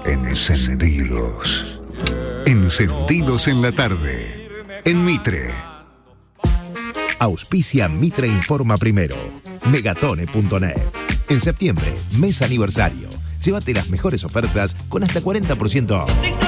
Encendidos. Encendidos en la tarde. En Mitre. Auspicia Mitre Informa Primero. Megatone.net. En septiembre, mes aniversario. Llévate las mejores ofertas con hasta 40% off.